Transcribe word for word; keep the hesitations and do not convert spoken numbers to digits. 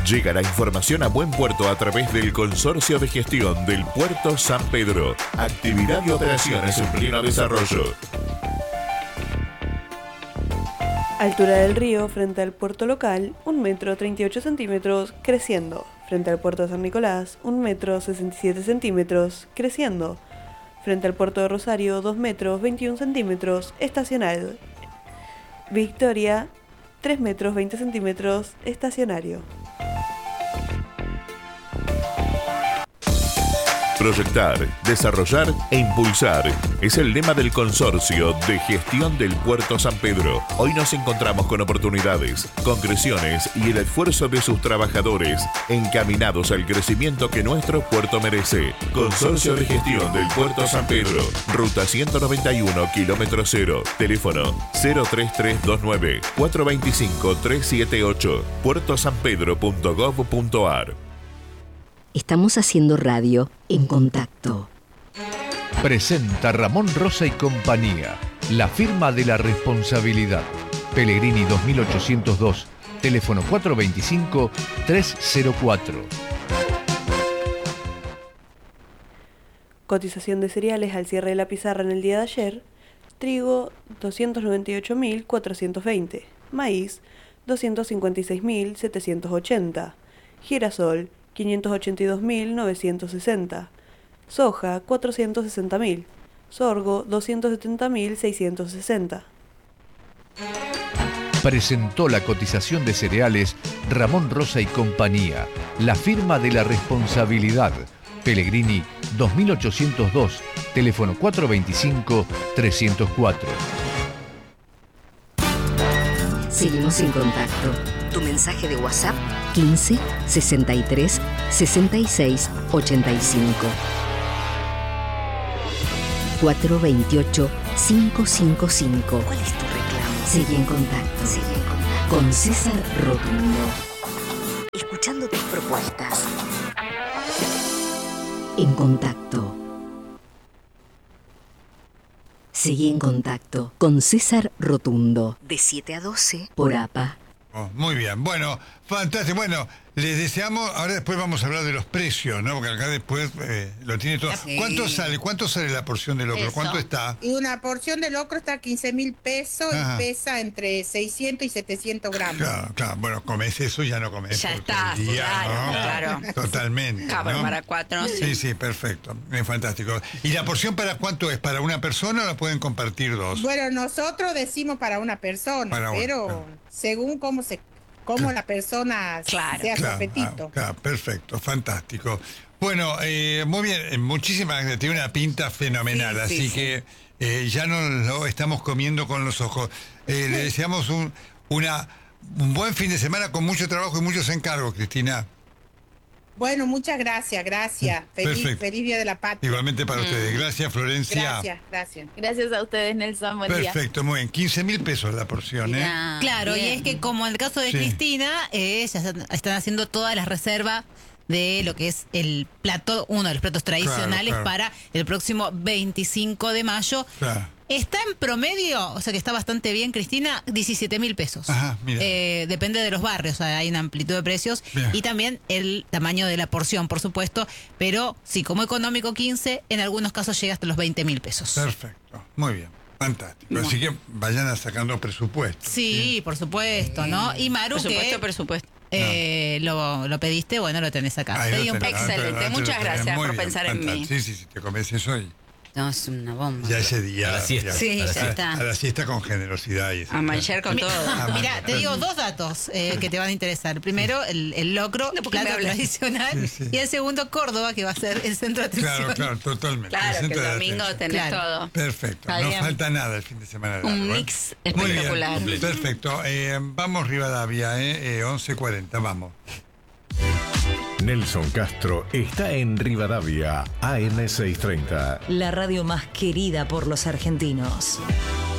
Llega la información a buen puerto a través del Consorcio de Gestión del Puerto San Pedro. Actividad y operaciones en pleno desarrollo. Altura del río frente al puerto local, un metro treinta y ocho centímetros, creciendo. Frente al puerto de San Nicolás, un metro sesenta y siete centímetros, creciendo. Frente al puerto de Rosario, dos metros veintiún centímetros, estacional. Victoria, tres metros veinte centímetros, estacionario. Proyectar, desarrollar e impulsar es el lema del Consorcio de Gestión del Puerto San Pedro. Hoy nos encontramos con oportunidades, concreciones y el esfuerzo de sus trabajadores encaminados al crecimiento que nuestro puerto merece. Consorcio de Gestión del Puerto San Pedro, Ruta ciento noventa y uno, kilómetro cero, teléfono cero tres tres dos nueve, cuatro dos cinco, tres siete ocho, puertosanpedro punto gov punto ar. Estamos haciendo radio en Contacto. Presenta Ramón Rosa y compañía, la firma de la responsabilidad. Pellegrini dos mil ochocientos dos, teléfono cuatro dos cinco, tres cero cuatro. Cotización de cereales al cierre de la pizarra en el día de ayer. Trigo doscientos noventa y ocho mil cuatrocientos veinte. Maíz doscientos cincuenta y seis mil setecientos ochenta. Girasol quinientos ochenta y dos mil novecientos sesenta. Soja cuatrocientos sesenta mil. Sorgo doscientos setenta mil seiscientos sesenta. Presentó la cotización de cereales Ramón Rosa y compañía, la firma de la responsabilidad. Pellegrini dos mil ochocientos dos, teléfono cuatro dos cinco, tres cero cuatro. Seguimos en contacto. Tu mensaje de WhatsApp quince sesenta y tres sesenta y seis ochenta y cinco. cuatro dos ocho cinco cinco cinco. ¿Cuál es tu reclamo? Sigue en contacto. Sigue en contacto. Con César Rotundo. Escuchando tus propuestas. En contacto. Seguí en contacto con César Rotundo. De siete a doce por A P A. Oh, muy bien, bueno, fantástico. Bueno, les deseamos, ahora después vamos a hablar de los precios, ¿no? Porque acá después eh, lo tiene todo. Sí. ¿Cuánto sale? ¿Cuánto sale la porción de locro? Eso. ¿Cuánto está? Y una porción de locro está a quince mil pesos Ajá. y pesa entre seiscientos y setecientos gramos. Claro, claro, bueno, comes eso, ya no comes Ya por está, todo el día, claro, ¿no? claro. Totalmente. Cabe ¿no? para cuatro, sí. Sí, sí, perfecto. Es fantástico. ¿Y la porción para cuánto es? ¿Para una persona o la pueden compartir dos? Bueno, nosotros decimos para una persona, Para una, pero claro. según cómo se cómo la persona Claro. sea su Claro, apetito. ah, claro, perfecto, fantástico. Bueno, eh, muy bien, eh, muchísimas gracias. Tiene una pinta fenomenal, Sí, sí, así sí. que eh, ya no lo estamos comiendo con los ojos. Eh, le deseamos un, una, un buen fin de semana con mucho trabajo y muchos encargos, Cristina. Bueno, muchas gracias, gracias. Feliz, Perfecto. feliz Día de la Patria. Igualmente para ustedes. Gracias, Florencia. Gracias, gracias. Gracias a ustedes, Nelson. Buen día. Perfecto, muy bien. quince mil pesos la porción, ¿eh? Ah, Claro, bien. y es que como en el caso de Sí. Cristina, eh, ya están- están haciendo todas las reservas de lo que es el plato, uno de los platos tradicionales claro. para el próximo veinticinco de mayo. Claro. Está en promedio, o sea que está bastante bien, Cristina, diecisiete mil pesos. Ajá, mira. Eh, depende de los barrios, o sea, hay una amplitud de precios Bien. y también el tamaño de la porción, por supuesto, pero sí, como económico quince, en algunos casos llega hasta los veinte mil pesos. Perfecto, muy bien. Fantástico. Así que vayan a sacando presupuesto. Sí, por supuesto, ¿no? Y Maru, Presupuesto, que presupuesto. eh, lo, lo pediste, bueno, lo tenés acá. Ahí lo Pedí un tenés, poco. ahí lo Excelente, tenés, muchas lo tenés. gracias Muy por bien, pensar en fantástico. mí. Sí, sí, sí, te comes eso y No, es una bomba. ya ese día. A la siesta. ya- Sí, a la ya sie- está. A la siesta con generosidad. Y A manchar con Mi- todo. Mira, te digo dos datos eh, que te van a interesar. Primero, el, el locro, No, porque me plato hablas. tradicional. Sí, sí. Y el segundo, Córdoba, que va a ser el centro de atención. Claro, claro, totalmente. Claro, que Centro el de domingo atención. tenés Claro. todo. Perfecto, Está no bien. falta nada el fin de semana. Un largo, ¿eh? mix Muy bien, espectacular. perfecto. Eh, vamos Rivadavia, eh, eh, once cuarenta, vamos. Nelson Castro está en Rivadavia, A M seiscientos treinta. La radio más querida por los argentinos.